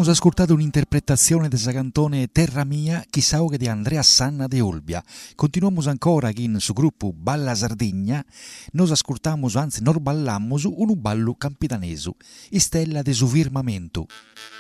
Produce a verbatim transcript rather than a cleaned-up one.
Abbiamo ascoltato un'interpretazione del cantone Terra Mia, chissà che di Andrea Sanna de Olbia. Continuiamo ancora in su gruppo Balla Sardegna, nos ascoltamos, anzi nos ballamos un ballo campitanesu, Stella de su firmamento.